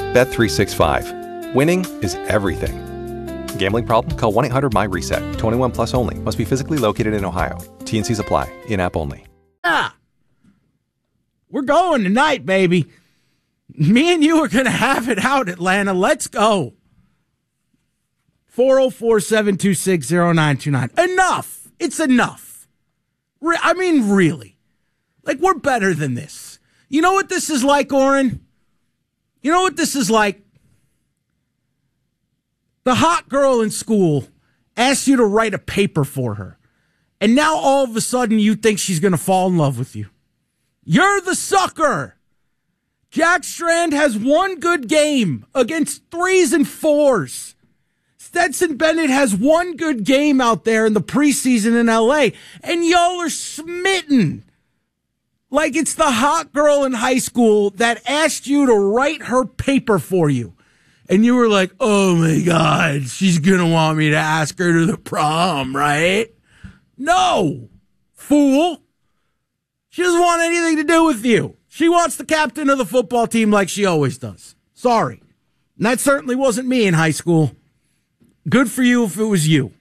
Bet365. Winning is everything. Gambling problem? Call 1-800-MY-RESET. 21 plus only. Must be physically located in Ohio. T&Cs apply. In-app only. We're going tonight, baby. Me and you are going to have it out, Atlanta. Let's go. 404-726-0929. Enough. It's enough. I mean, really. Like, we're better than this. You know what this is like, Oren? You know what this is like? The hot girl in school asks you to write a paper for her. And now all of a sudden you think she's going to fall in love with you. You're the sucker. Jack Strand has one good game against 3s and 4s. Stetson Bennett has one good game out there in the preseason in L.A. And y'all are smitten. Like it's the hot girl in high school that asked you to write her paper for you. And you were like, oh my God, she's going to want me to ask her to the prom, right? No, fool. She doesn't want anything to do with you. She wants the captain of the football team like she always does. Sorry. And that certainly wasn't me in high school. Good for you if it was you.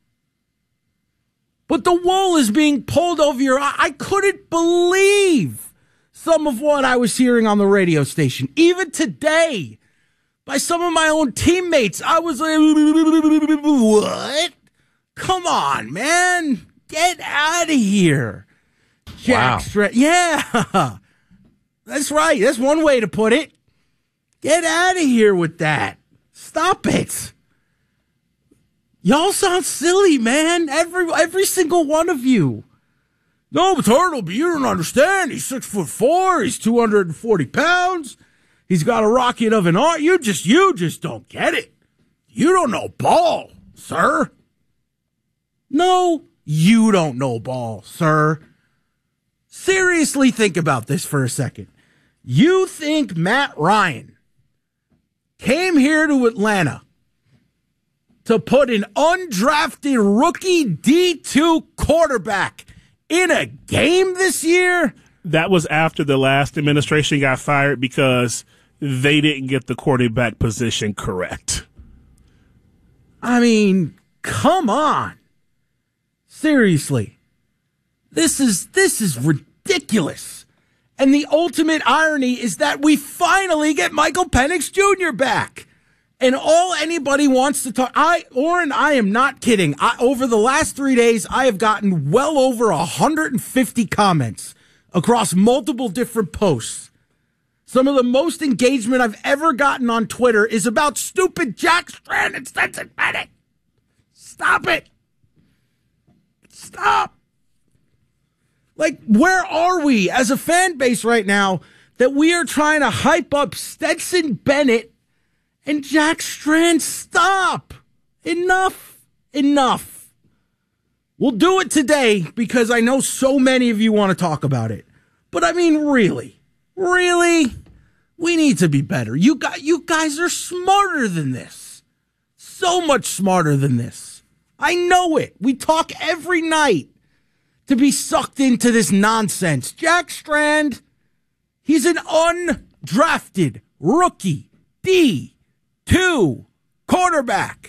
But the wool is being pulled over your eye. I couldn't believe some of what I was hearing on the radio station. Even today, by some of my own teammates, I was like, what? Come on, man. Get out of here. Jack Strand. Yeah. That's right. That's one way to put it. Get out of here with that. Stop it. Y'all sound silly, man. Every single one of you. No, but Turtle, you don't understand. He's 6'4". He's 240 pounds. He's got a rocket of an arm. You just don't get it. You don't know ball, sir. No, you don't know ball, sir. Seriously, think about this for a second. You think Matt Ryan came here to Atlanta to put an undrafted rookie D2 quarterback in a game this year? That was after the last administration got fired because they didn't get the quarterback position correct. I mean, come on. Seriously. This is ridiculous. And the ultimate irony is that we finally get Michael Penix Jr. back. And all anybody wants to talk, Oren, I am not kidding. Over the last 3 days, I have gotten well over 150 comments across multiple different posts. Some of the most engagement I've ever gotten on Twitter is about stupid Jack Strand and Stetson Bennett. Stop it. Stop. Like, where are we as a fan base right now that we are trying to hype up Stetson Bennett and Jack Strand? Stop. Enough. We'll do it today because I know so many of you want to talk about it. But I mean, really, we need to be better. You guys are smarter than this. So much smarter than this. I know it. We talk every night to be sucked into this nonsense. Jack Strand, he's an undrafted rookie D2 quarterback.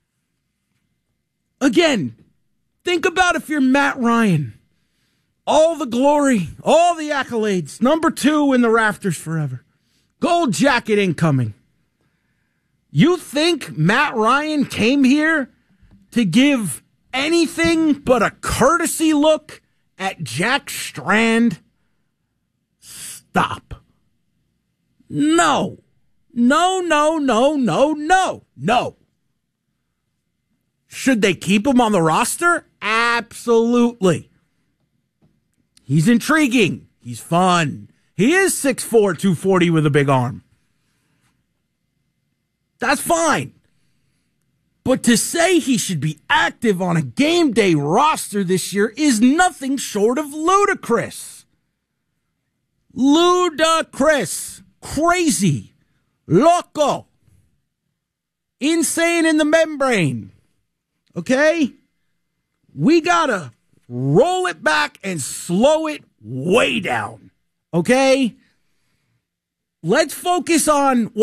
Again, think about if you're Matt Ryan. All the glory, all the accolades. Number 2 in the rafters forever. Gold jacket incoming. You think Matt Ryan came here to give anything but a courtesy look at Jack Strand? Stop. No. Should they keep him on the roster? Absolutely. He's intriguing. He's fun. He is 6'4", 240 with a big arm. That's fine. But to say he should be active on a game day roster this year is nothing short of ludicrous. Ludicrous. Crazy. Loco. Insane in the membrane. Okay? We gotta roll it back and slow it way down. Okay? Let's focus on